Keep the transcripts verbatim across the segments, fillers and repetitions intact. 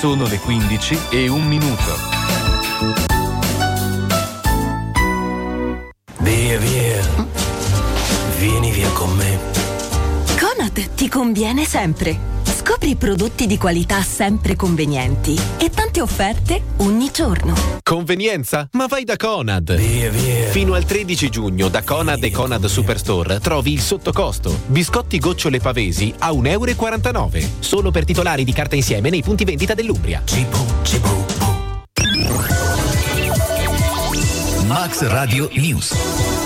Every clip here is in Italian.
Sono le quindici e un minuto. Via, via. Vieni via con me. Conad ti conviene sempre. Scopri prodotti di qualità sempre convenienti e tante offerte ogni giorno. Convenienza? Ma vai da Conad! Via, via. Fino al tredici giugno da Conad e Conad Superstore trovi il sottocosto. Biscotti gocciole pavesi a un euro e quarantanove. Solo per titolari di carta insieme nei punti vendita dell'Umbria. Cibo, cibo, Max Radio News.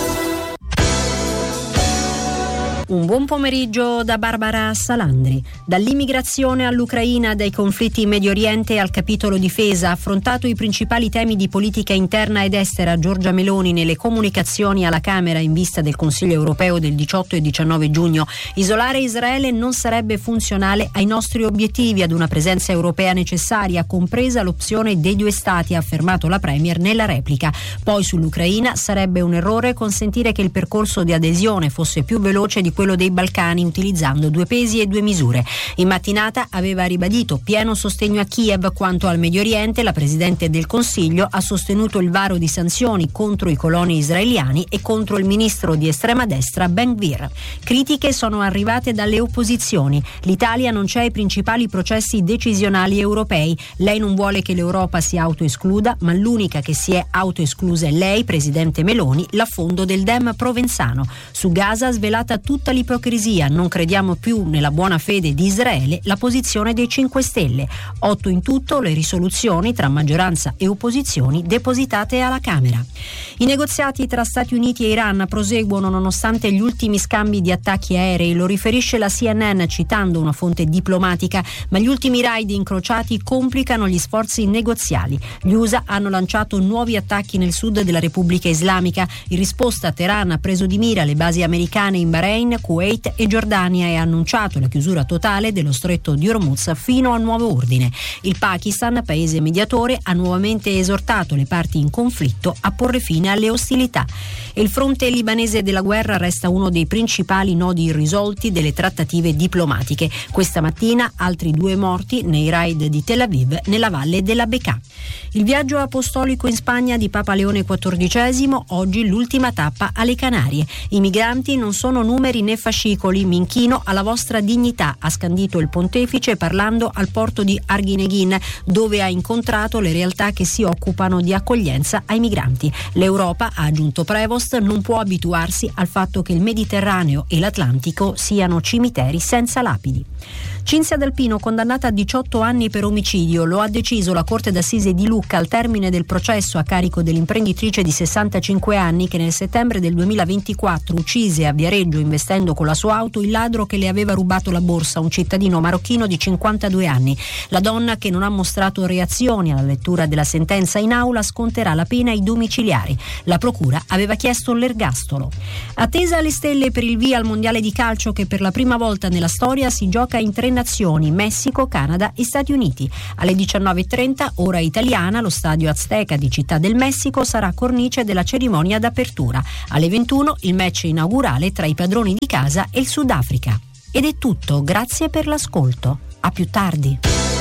Un buon pomeriggio da Barbara Salandri. Dall'immigrazione all'Ucraina, dai conflitti in Medio Oriente al capitolo difesa, ha affrontato i principali temi di politica interna ed estera Giorgia Meloni nelle comunicazioni alla Camera in vista del Consiglio europeo del diciotto e diciannove giugno. Isolare Israele non sarebbe funzionale ai nostri obiettivi, ad una presenza europea necessaria, compresa l'opzione dei due stati, ha affermato la Premier nella replica. Poi sull'Ucraina sarebbe un errore consentire che il percorso di adesione fosse più veloce di quello dei Balcani, utilizzando due pesi e due misure. In mattinata aveva ribadito pieno sostegno a Kiev. Quanto al Medio Oriente, la Presidente del Consiglio ha sostenuto il varo di sanzioni contro i coloni israeliani e contro il ministro di estrema destra Ben Gvir. Critiche sono arrivate dalle opposizioni. L'Italia non c'è ai principali processi decisionali europei. Lei non vuole che l'Europa si autoescluda, ma l'unica che si è autoesclusa è lei, Presidente Meloni, l'affondo del Dem provenzano. Su Gaza svelata tutta l'ipocrisia, non crediamo più nella buona fede di Israele, la posizione dei cinque Stelle. Otto in tutto le risoluzioni tra maggioranza e opposizioni depositate alla Camera. I negoziati tra Stati Uniti e Iran proseguono nonostante gli ultimi scambi di attacchi aerei, lo riferisce la C N N citando una fonte diplomatica, ma gli ultimi raid incrociati complicano gli sforzi negoziali. Gli U S A hanno lanciato nuovi attacchi nel sud della Repubblica Islamica. In risposta Teheran ha preso di mira le basi americane in Bahrain, Kuwait e Giordania e ha annunciato la chiusura totale dello stretto di Hormuz fino a nuovo ordine. Il Pakistan, paese mediatore, ha nuovamente esortato le parti in conflitto a porre fine alle ostilità. E il fronte libanese della guerra resta uno dei principali nodi irrisolti delle trattative diplomatiche. Questa mattina altri due morti nei raid di Tel Aviv nella valle della Bekaa. Il viaggio apostolico in Spagna di Papa Leone quattordicesimo, oggi l'ultima tappa alle Canarie. I migranti non sono numeri né fascicoli, mi inchino alla vostra dignità, ha scandito il pontefice parlando al porto di Arguineguín, dove ha incontrato le realtà che si occupano di accoglienza ai migranti. L'Europa, ha aggiunto Prevost, non può abituarsi al fatto che il Mediterraneo e l'Atlantico siano cimiteri senza lapidi. Cinzia D'Alpino condannata a diciotto anni per omicidio, lo ha deciso la Corte d'Assise di Lucca al termine del processo a carico dell'imprenditrice di sessantacinque anni che nel settembre del duemilaventiquattro uccise a Viareggio investendo con la sua auto il ladro che le aveva rubato la borsa, un cittadino marocchino di cinquantadue anni. La donna, che non ha mostrato reazioni alla lettura della sentenza in aula, sconterà la pena ai domiciliari. La procura aveva chiesto l'ergastolo. Attesa alle stelle per il via al mondiale di calcio che per la prima volta nella storia si gioca in tre nazioni: Messico, Canada e Stati Uniti. Alle diciannove e trenta, ora italiana, lo stadio Azteca di Città del Messico sarà cornice della cerimonia d'apertura. Alle ventuno il match inaugurale tra i padroni di casa e il Sudafrica. Ed è tutto, grazie per l'ascolto. A più tardi.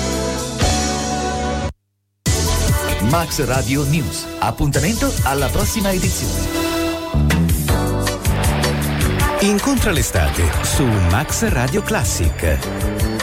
Max Radio News. Appuntamento alla prossima edizione. Incontra l'estate su Max Radio Classic.